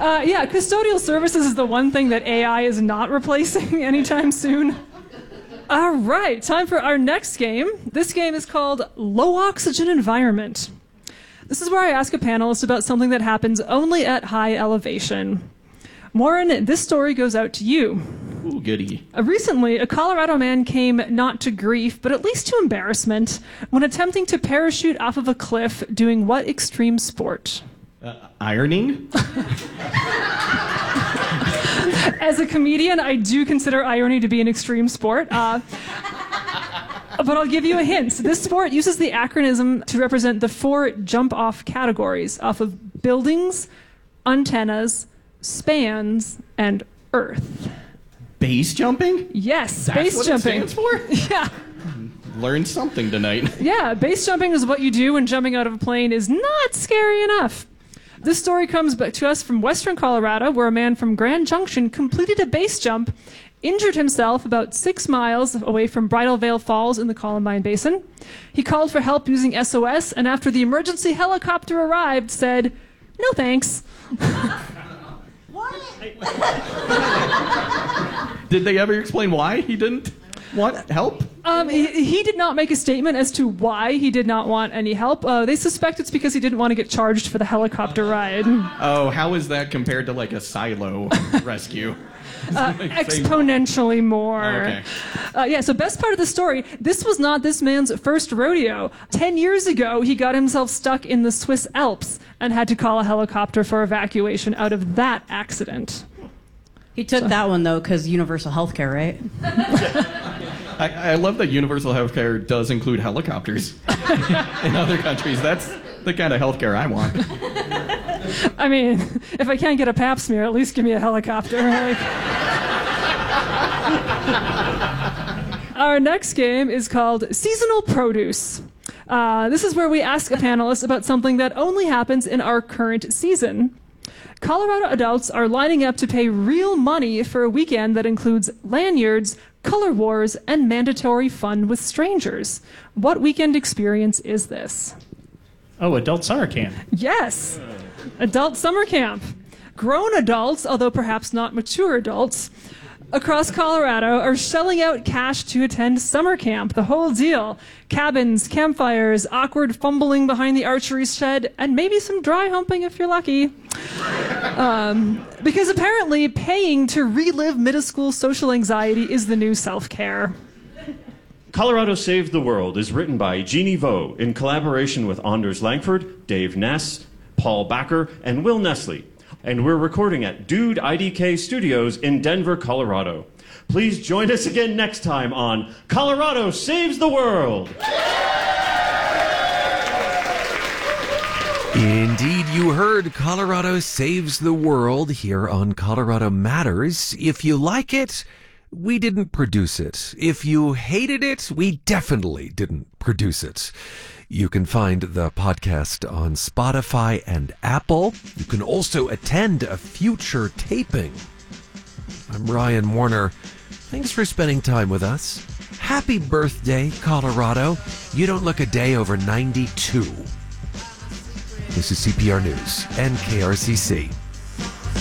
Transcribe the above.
Yeah, custodial services is the one thing that AI is not replacing anytime soon. All right, time for our next game. This game is called Low Oxygen Environment. This is where I ask a panelist about something that happens only at high elevation. Warren, this story goes out to you. Ooh, goody. Recently, a Colorado man came not to grief, but at least to embarrassment, when attempting to parachute off of a cliff doing what extreme sport? Ironing? As a comedian, I do consider irony to be an extreme sport. But I'll give you a hint. This sport uses the acronym to represent the 4 jump-off categories off of buildings, antennas, spans, and earth. Base jumping? Yes, That's base what jumping. It stands for? Yeah. Learned something tonight. Yeah, base jumping is what you do when jumping out of a plane is not scary enough. This story comes back to us from western Colorado, where a man from Grand Junction completed a base jump, injured himself about 6 miles away from Bridal Veil Falls in the Columbine Basin. He called for help using SOS, and after the emergency helicopter arrived, said, "No thanks." Did they ever explain why he didn't want help? He did not make a statement as to why he did not want any help. They suspect it's because he didn't want to get charged for the helicopter ride. Oh, how is that compared to like a silo rescue? Exponentially more. Oh, okay. Yeah, so best part of the story, this was not this man's first rodeo. 10 years ago, he got himself stuck in the Swiss Alps and had to call a helicopter for evacuation out of that accident. He took that one, though, because universal health care, right? I love that universal healthcare does include helicopters in other countries. That's the kind of healthcare I want. I mean, if I can't get a pap smear, at least give me a helicopter. Our next game is called Seasonal Produce. This is where we ask a panelist about something that only happens in our current season. Colorado adults are lining up to pay real money for a weekend that includes lanyards, color wars, and mandatory fun with strangers. What weekend experience is this? Oh, adult summer camp. Yes, adult summer camp. Grown adults, although perhaps not mature adults, across Colorado are shelling out cash to attend summer camp. The whole deal. Cabins, campfires, awkward fumbling behind the archery shed, and maybe some dry humping if you're lucky. Because apparently paying to relive middle school social anxiety is the new self-care. Colorado Saves the World is written by Jeannie Vo in collaboration with Anders Langford, Dave Ness, Paul Backer, and Will Nestle. And we're recording at Dude IDK Studios in Denver, Colorado. Please join us again next time on Colorado Saves the World. Indeed, you heard Colorado Saves the World here on Colorado Matters. If you like it, we didn't produce it. If you hated it, we definitely didn't produce it. You can find the podcast on Spotify and Apple. You can also attend a future taping. I'm Ryan Warner. Thanks for spending time with us. Happy birthday, Colorado. You don't look a day over 92. This is CPR News and KRCC.